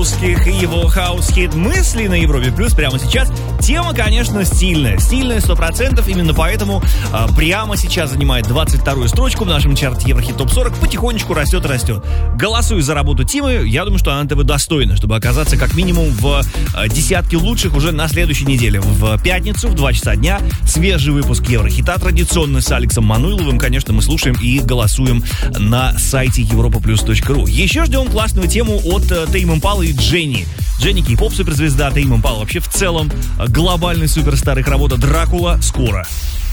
русских и его хаус-хит «Мысли» на Европе Плюс прямо сейчас. Тема, конечно, стильная. Стильная 100%. Именно поэтому прямо сейчас занимает 22-ю строчку в нашем чарте Еврохит Топ 40. Потихонечку растет и растет. Голосуй за работу Тимы. Я думаю, что она этого достойна, чтобы оказаться как минимум в десятке лучших уже на следующей неделе. В пятницу в 2 часа дня свежий выпуск Еврохита. Традиционно с Алексом Мануиловым. Конечно, мы слушаем и голосуем на сайте europaplus.ru. Еще ждем классную тему от Тейм Импала и Дженни. Дженни кей-поп суперзвезда, Тейм Импала вообще в целом глобальный суперстар. Их работа «Дракула» скоро.